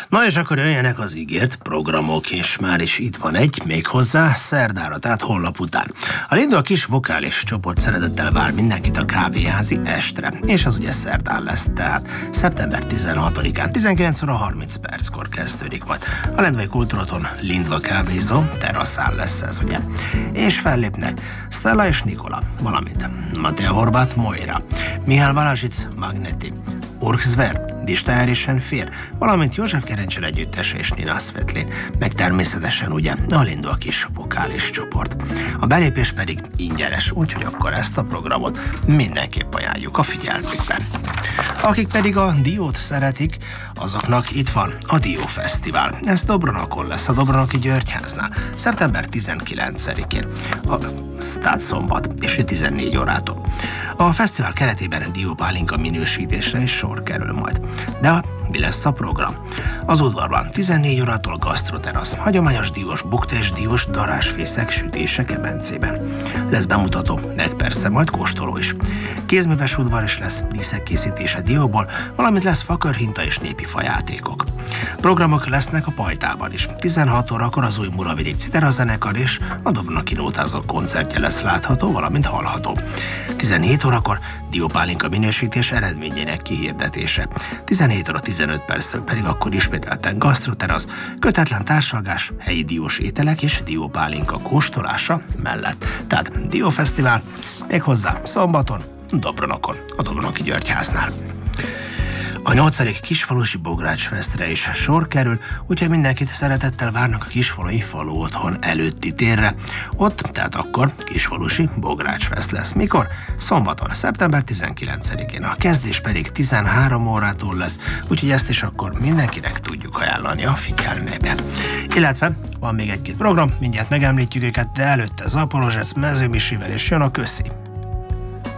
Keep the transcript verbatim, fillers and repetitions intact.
Na és akkor jöjjenek az ígért programok, és már is itt van egy, méghozzá szerdára, tehát holnap után. A Linda a kis vokális csoport szeretettel vár mindenkit a kávéházi estre, és az ugye szerdán lesz, tehát szeptember tizenhatodikán, tizenkilenc óra harminc perckor kezdődik majd. A Lendvai Kultúraton Lindva kávézó teraszán lesz ez, ugye. És fellépnek Stella és Nikola, valamint Matej Horváth Moira, Mihály Balázsic Magneti, Urkszver, Distályár és Fér, valamint József Kerencsel együttes és Nina Svetlin, meg természetesen ugye a Linda a kis vokális csoport. A belépés pedig ingyenes, úgyhogy akkor ezt a programot mindenképp ajánljuk a figyelmükbe. Akik pedig a diót szeretik, azoknak itt van a Diófesztivál. Ez Dobronakon lesz, a Dobronoki Györgyháznál, szeptember tizenkilencedikén, a tehát szombat, és tizennégy órától. A fesztivál keretében diópálinka minősítésre is sor kerül majd. De mi lesz a program? Az udvarban tizennégy órától gasztroterasz, hagyományos diós bukta és diós darásfészek sütése kemencében. Lesz bemutató, meg persze majd kóstoló is. Kézműves udvar is lesz, díszek készítése dióból, valamint lesz fakörhinta és népi fajátékok. Programok lesznek a Pajtában is. tizenhat órakor az új Muravidék Citera zenekar és a Dobronoki Nótázók koncertje lesz látható, valamint hallható. tizenhét órakor diópálinka minősítés eredményének kihirdetése. tizenhét óra tizenöt perccel pedig akkor ismételten gasztroterasz, kötetlen társalgás, helyi diós ételek és diópálinka kóstolása mellett. Tehát Diófesztivál, méghozzá szombaton, Dobronokon, a Dobronoki Györgyháznál. A nyolcadik Kisfalusi Bográcsfesztre is sor kerül, úgyhogy mindenkit szeretettel várnak a Kisfalui Falu Otthon előtti térre. Ott, tehát akkor Kisfalusi Bográcsfeszt lesz. Mikor? Szombaton, szeptember tizenkilencedikén. A kezdés pedig tizenhárom órától lesz, úgyhogy ezt is akkor mindenkinek tudjuk ajánlani a figyelmébe. Illetve van még egy-két program, mindjárt megemlítjük őket, de előtte Zaporozsec, Mezőmisivel és jön a Köszi.